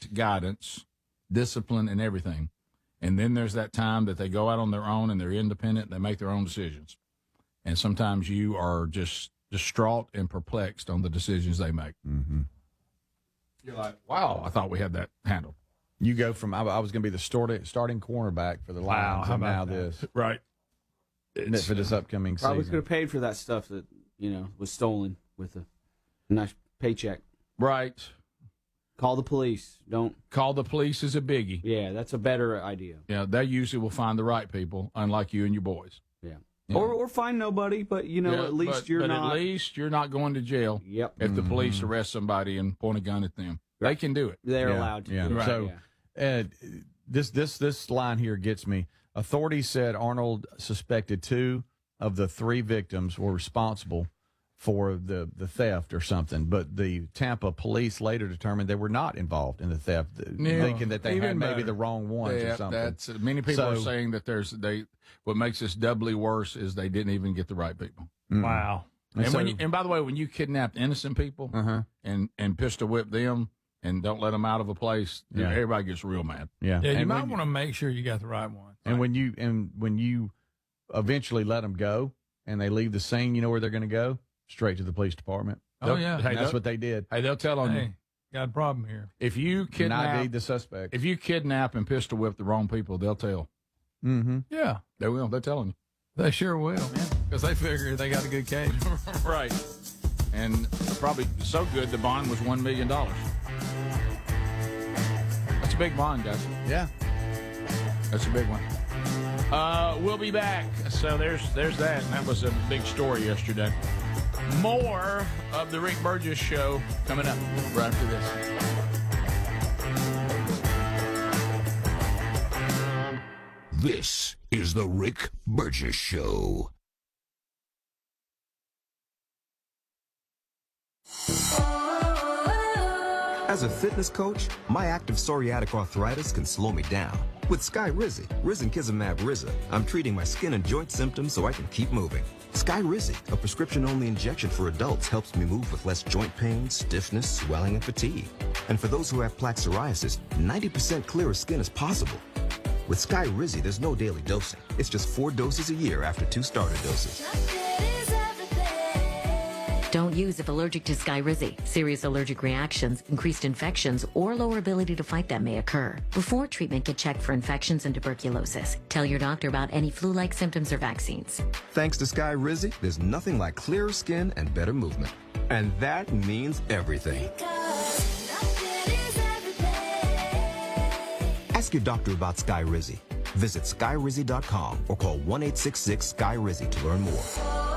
guidance, discipline, and everything. And then there's that time that they go out on their own and they're independent and they make their own decisions. And sometimes you are just distraught and perplexed on the decisions they make. Mm-hmm. You're like, wow, I thought we had that handled. You go from, I was going to be the starting cornerback for the Lions, and now this. Right. For this upcoming season. Probably could have paid for that stuff that, was stolen with a nice paycheck. Right. Call the police. Don't. Call the police is a biggie. Yeah, that's a better idea. Yeah, they usually will find the right people, unlike you and your boys. Yeah. Or find nobody, but, at least you're not. At least you're not going to jail. Yep. If the police arrest somebody and point a gun at them. They can do it. They're allowed to. Yeah. Do it. So, this line here gets me. Authorities said Arnold suspected 2 of the 3 victims were responsible for the theft or something, but the Tampa police later determined they were not involved in the theft, thinking that they had maybe the wrong ones or something. Many people are saying that what makes this doubly worse is they didn't even get the right people. Mm-hmm. Wow. And by the way, when you kidnap innocent people and pistol whip them and don't let them out of a place, everybody gets real mad. Yeah, you might want to make sure you got the right one. And when you eventually let them go and they leave the scene, you know where they're going to go? Straight to the police department. That's what they did. Hey, they'll tell on you. Got a problem here. If you kidnap the suspect, if you kidnap and pistol whip the wrong people, they'll tell. Mm-hmm. Yeah, they will. They're telling you. They sure will, because they figure they got a good case. Right. And probably so good, the bond was $1 million. That's a big bond, guys. Yeah. That's a big one. We'll be back. So there's that. And that was a big story yesterday. More of the Rick Burgess Show coming up right after this. This is the Rick Burgess Show. As a fitness coach, my active psoriatic arthritis can slow me down. With Skyrizi, Risankizumab Riza, I'm treating my skin and joint symptoms so I can keep moving. Skyrizi, a prescription-only injection for adults, helps me move with less joint pain, stiffness, swelling, and fatigue. And for those who have plaque psoriasis, 90% clearer skin is possible. With Skyrizi, there's no daily dosing. It's just 4 doses a year after 2 starter doses. Don't use if allergic to Skyrizi. Serious allergic reactions, increased infections, or lower ability to fight them may occur. Before treatment, get checked for infections and tuberculosis. Tell your doctor about any flu-like symptoms or vaccines. Thanks to Skyrizi, there's nothing like clearer skin and better movement. And that means everything. Ask your doctor about Skyrizi. Visit Skyrizi.com or call 1-866-SKY-RIZI to learn more.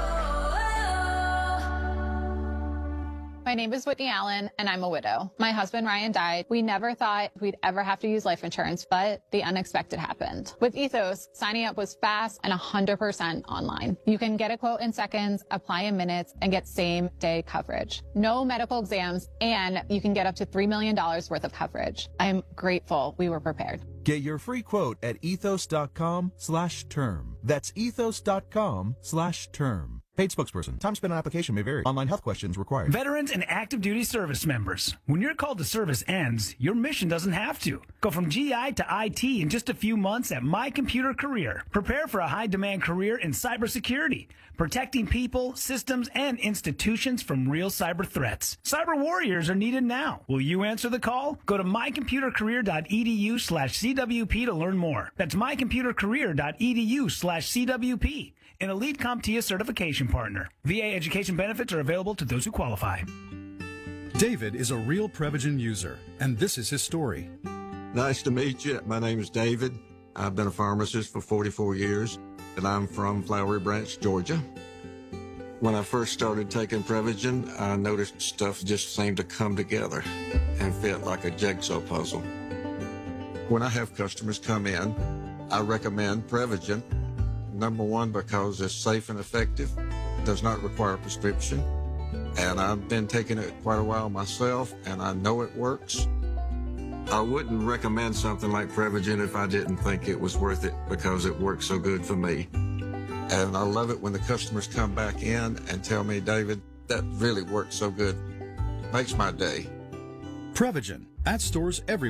My name is Whitney Allen, and I'm a widow. My husband, Ryan, died. We never thought we'd ever have to use life insurance, but the unexpected happened. With Ethos, signing up was fast and 100% online. You can get a quote in seconds, apply in minutes, and get same-day coverage. No medical exams, and you can get up to $3 million worth of coverage. I'm grateful we were prepared. Get your free quote at ethos.com/term. That's ethos.com/term. Paid spokesperson. Time spent on application may vary. Online health questions required. Veterans and active duty service members. When your call to service ends, your mission doesn't have to. Go from GI to IT in just a few months at My Computer Career. Prepare for a high-demand career in cybersecurity, protecting people, systems, and institutions from real cyber threats. Cyber warriors are needed now. Will you answer the call? Go to mycomputercareer.edu/CWP to learn more. That's mycomputercareer.edu/CWP. An Elite CompTIA certification partner. VA education benefits are available to those who qualify. David is a real Prevagen user, and this is his story. Nice to meet you. My name is David. I've been a pharmacist for 44 years, and I'm from Flowery Branch, Georgia. When I first started taking Prevagen, I noticed stuff just seemed to come together and fit like a jigsaw puzzle. When I have customers come in, I recommend Prevagen. Number one, because it's safe and effective, does not require a prescription, and I've been taking it quite a while myself, and I know it works. I wouldn't recommend something like Prevagen if I didn't think it was worth it, because it works so good for me. And I love it when the customers come back in and tell me, David, that really worked so good. It makes my day. Prevagen at stores everywhere.